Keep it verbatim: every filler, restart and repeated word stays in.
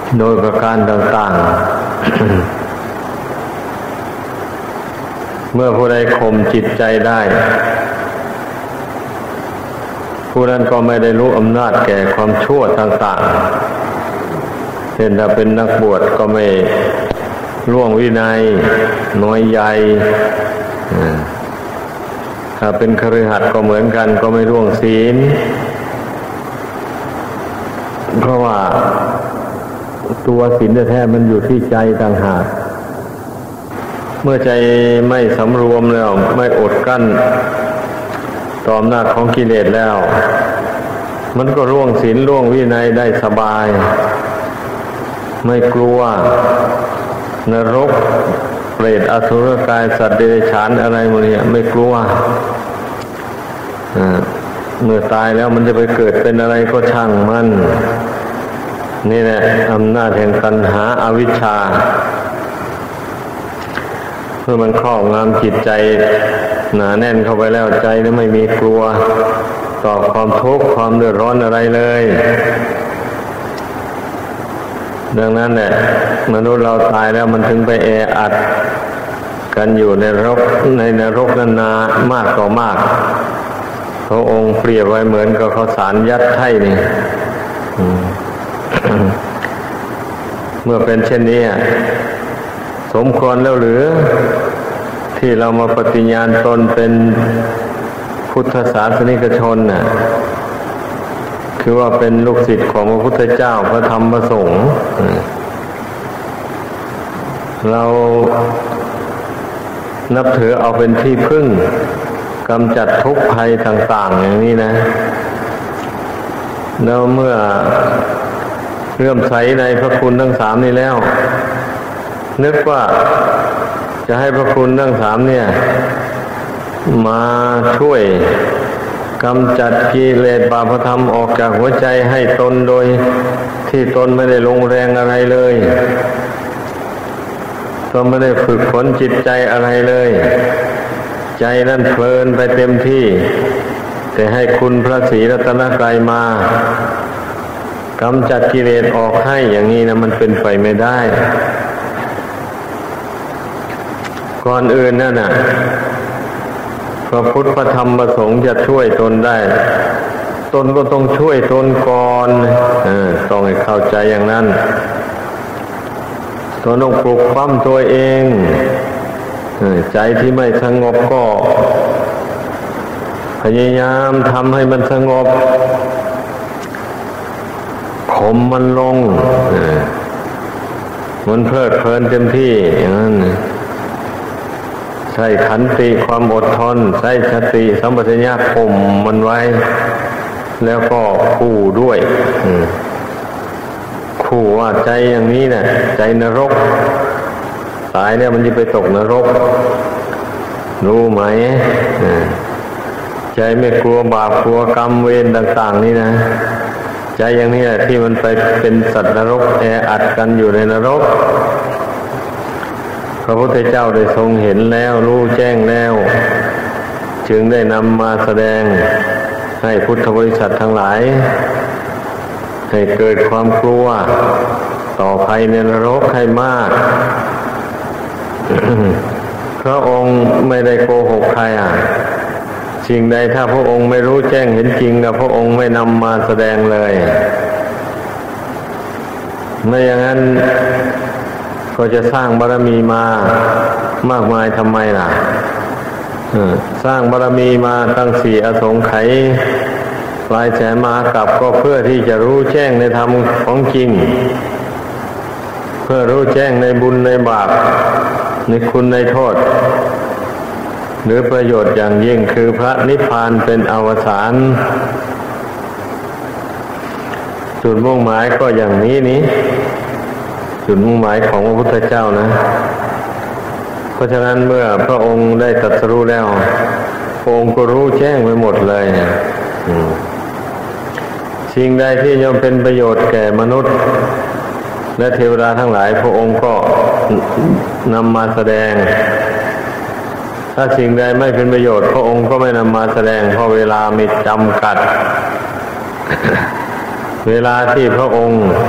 โดยประการต่างๆ เมื่อผู้ใดข่มจิตใจได้ผู้นั้นก็ไม่ได้รู้อำนาจแก่ความชั่วต่างๆเช่นถ้าเป็นนักบวชก็ไม่ล่วงวินัยน้อยใหญ่ถ้าเป็นคฤหัสถ์ก็เหมือนกันก็ไม่ล่วงศีลเพราะว่าตัวศีลแท้ๆมันอยู่ที่ใจต่างหากเมื่อใจไม่สำรวมแล้วไม่อดกั้นต่ออำนาจของกิเลสแล้วมันก็ล่วงศีลล่วงวินัยได้สบายไม่กลัวนรกเปรตอสุรกายสัตว์เดรัจฉานอะไรหมดเนี่ยไม่กลัวเมื่อตายแล้วมันจะไปเกิดเป็นอะไรก็ช่างมันนี่แหละอำนาจแห่งตัณหาอวิชชาเมื่อมันครอบงำจิตใจหนาแน่นเข้าไปแล้วใจนั้นไม่มีกลัวต่อความทุกข์ความเดือดร้อนอะไรเลยดังนั้นแหละมนุษย์เราตายแล้วมันถึงไปแออัดกันอยู่ในนรกในนรกนานๆมากต่อมากพระองค์เปรียบไว้เหมือนกับข้าวสารยัดไถ่นี่ เมื่อเป็นเช่นนี้สมควรแล้วหรือที่เรามาปฏิญาณตนเป็นพุทธศาสนิกชนน่ะคือว่าเป็นลูกศิษย์ของพระพุทธเจ้าพระธรรมพระสงฆ์เรานับถือเอาเป็นที่พึ่งกำจัดทุกข์ภัยต่างๆอย่างนี้นะแล้วเมื่อเลื่อมใสในพระคุณทั้งสามนี้แล้วนึกว่าจะให้พระคุณทั้งสามเนี่ยมาช่วยกำจัดกิเลสบาปธรรมออกจากหัวใจให้ตนโดยที่ตนไม่ได้ลงแรงอะไรเลยตนไม่ได้ฝึกฝนจิตใจอะไรเลยใจนั่นเพลินไปเต็มที่แต่ให้คุณพระศรีรัตนตรัยมากำจัดกิเลสออกให้อย่างนี้นะมันเป็นไปไม่ได้ก่อนอื่นนั่นน่ะพระพุทธพระธรรมพระสงฆ์จะช่วยตนได้ตนก็ต้องช่วยตนก่อนเออต้องให้เข้าใจอย่างนั้นตนต้องปลุกปั้มตัวเองเออใจที่ไม่สงบก็พยายามทำให้มันสงบข่มมันลงเออมันเพลิดเพลินเต็มที่อย่างนั้นใช้ขันติความอดทนใช้สติสัมปชัญญะข่มมันไว้แล้วก็ขู่ด้วยขู่ว่าใจอย่างนี้น่ะใจนรกตายเนี่ยมันจะไปตกนรกรู้ไหมใจไม่กลัวบาปกลัวกรรมเวรต่างๆนี่นะใจอย่างนี้แหละที่มันไปเป็นสัตว์นรกแออัดกันอยู่ในนรกพระพุทธเจ้าได้ทรงเห็นแล้วรู้แจ้งแล้วจึงได้นำมาแสดงให้พุทธบริษัททั้งหลายให้เกิดความกลัวต่อภัยในนรกให้มาก พระองค์ไม่ได้โกหกใครอ่ะสิ่งใดถ้าพระองค์ไม่รู้แจ้งเห็นจริงนะพระองค์ไม่นำมาแสดงเลยไม่อย่างนั้นก็จะสร้างบารมีมามากมายทำไมล่ะสร้างบารมีมาตั้งสี่อสงไขยหลายแสนมหากรัปก็เพื่อที่จะรู้แจ้งในธรรมของจริงเพื่อรู้แจ้งในบุญในบาปในคุณในโทษหรือประโยชน์อย่างยิ่งคือพระนิพพานเป็นอวสานจุดมุ่งหมายก็อย่างนี้นี้จุดมุ่งหมายของพระพุทธเจ้านะเพราะฉะนั้นเมื่อพระองค์ได้ตรัสรู้แล้วพระองค์ก็รู้แจ้งไปหมดเลยสิ่งใดที่ย่อมเป็นประโยชน์แก่มนุษย์และเทวดาทั้งหลายพระองค์ก็นำมาแสดงถ้าสิ่งใดไม่เป็นประโยชน์พระองค์ก็ไม่นำมาแสดงเพราะเวลามีจำกัดเวลาที่พระองค์